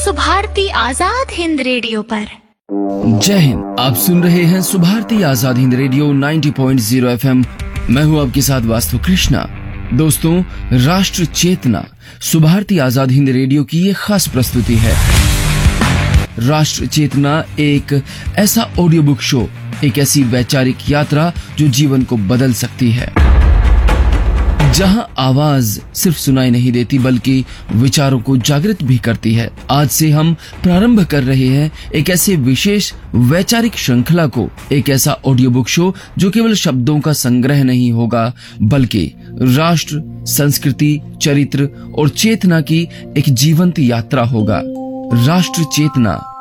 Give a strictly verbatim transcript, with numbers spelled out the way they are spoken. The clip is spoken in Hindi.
सुभारती आजाद हिंद रेडियो पर। जय हिंद। आप सुन रहे हैं सुभारती आजाद हिंद रेडियो नब्बे पॉइंट शून्य एफएम। मैं हूं आपके साथ वास्तु कृष्णा। दोस्तों, राष्ट्र चेतना सुभारती आजाद हिंद रेडियो की ये खास प्रस्तुति है। राष्ट्र चेतना एक ऐसा ऑडियो बुक शो, एक ऐसी वैचारिक यात्रा जो जीवन को बदल सकती है, जहां आवाज सिर्फ सुनाई नहीं देती बल्कि विचारों को जागृत भी करती है। आज से हम प्रारंभ कर रहे हैं एक ऐसे विशेष वैचारिक श्रृंखला को, एक ऐसा ऑडियो बुक शो जो केवल शब्दों का संग्रह नहीं होगा बल्कि राष्ट्र, संस्कृति, चरित्र और चेतना की एक जीवंत यात्रा होगा। राष्ट्र चेतना